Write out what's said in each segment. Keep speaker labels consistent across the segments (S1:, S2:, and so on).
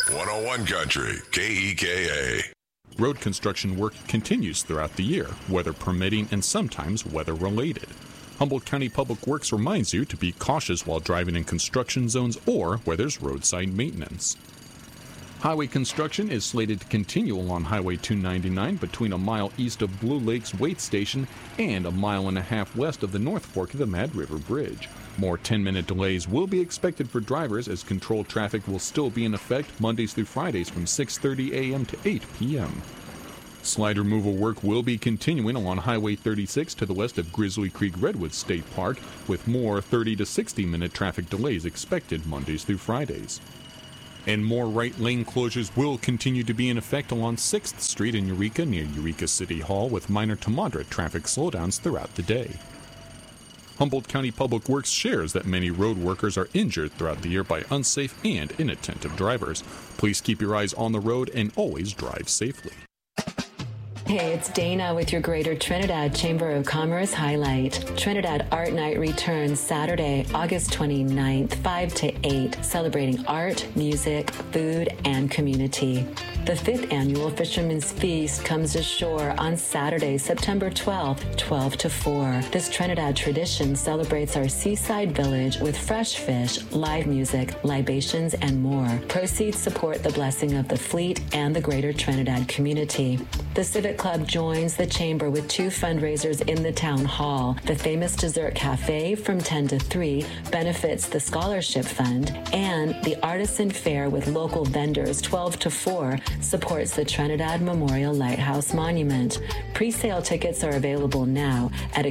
S1: 101 Country, KEKA.
S2: Road construction work continues throughout the year, weather permitting and sometimes weather-related. Humboldt County Public Works reminds you to be cautious while driving in construction zones or where there's roadside maintenance. Highway construction is slated to continue along Highway 299 between a mile east of Blue Lake's Wait Station and a mile and a half west of the North Fork of the Mad River Bridge. More 10-minute delays will be expected for drivers as controlled traffic will still be in effect Mondays through Fridays from 6:30 a.m. to 8 p.m. Slide removal work will be continuing along Highway 36 to the west of Grizzly Creek Redwood State Park, with more 30 to 60-minute traffic delays expected Mondays through Fridays. And more right lane closures will continue to be in effect along 6th Street in Eureka near Eureka City Hall, with minor to moderate traffic slowdowns throughout the day. Humboldt County Public Works shares that many road workers are injured throughout the year by unsafe and inattentive drivers. Please keep your eyes on the road and always drive safely.
S3: Hey, it's Dana with your Greater Trinidad Chamber of Commerce highlight. Trinidad Art Night returns Saturday, August 29th, 5 to 8, celebrating art, music, food, and community. The 5th annual Fisherman's Feast comes ashore on Saturday, September 12th, 12 to 4. This Trinidad tradition celebrates our seaside village with fresh fish, live music, libations, and more. Proceeds support the blessing of the fleet and the Greater Trinidad community. The Civic Club joins the Chamber with 2 fundraisers in the Town Hall. The Famous Dessert Cafe from 10 to 3 benefits the Scholarship Fund, and the Artisan Fair with local vendors 12 to 4 supports the Trinidad Memorial Lighthouse Monument. Pre-sale tickets are available now at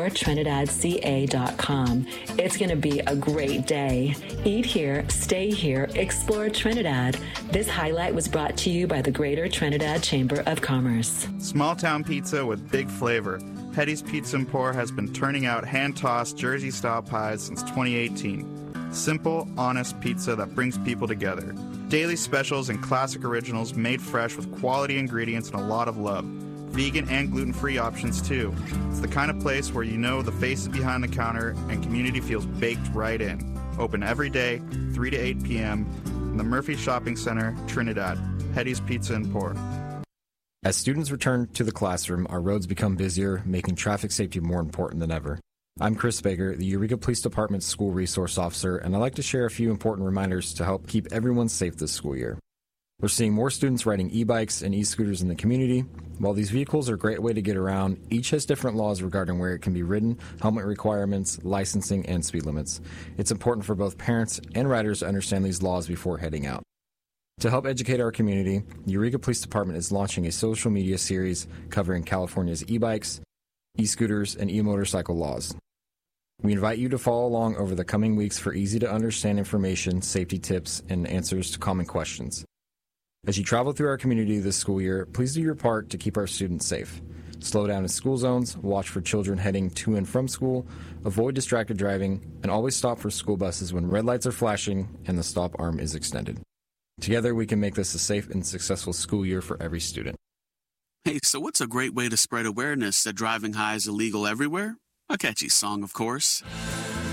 S3: exploretrinidadca.com. It's going to be a great day. Eat here, stay here, explore Trinidad. This highlight was brought to you by the Greater Trinidad Chamber of Commerce.
S4: Small town pizza with big flavor. Hetty's Pizza & Pour has been turning out hand-tossed Jersey-style pies since 2018. Simple, honest pizza that brings people together. Daily specials and classic originals made fresh with quality ingredients and a lot of love. Vegan and gluten-free options too. It's the kind of place where you know the faces behind the counter and community feels baked right in. Open every day, 3 to 8 p.m. in the Murphy Shopping Center, Trinidad. Hetty's Pizza & Pour.
S5: As students return to the classroom, our roads become busier, making traffic safety more important than ever. I'm Chris Baker, the Eureka Police Department's School Resource Officer, and I'd like to share a few important reminders to help keep everyone safe this school year. We're seeing more students riding e-bikes and e-scooters in the community. While these vehicles are a great way to get around, each has different laws regarding where it can be ridden, helmet requirements, licensing, and speed limits. It's important for both parents and riders to understand these laws before heading out. To help educate our community, the Eureka Police Department is launching a social media series covering California's e-bikes, e-scooters, and e-motorcycle laws. We invite you to follow along over the coming weeks for easy-to-understand information, safety tips, and answers to common questions. As you travel through our community this school year, please do your part to keep our students safe. Slow down in school zones, watch for children heading to and from school, avoid distracted driving, and always stop for school buses when red lights are flashing and the stop arm is extended. Together, we can make this a safe and successful school year for every student.
S6: Hey, so what's a great way to spread awareness that driving high is illegal everywhere? A catchy song, of course.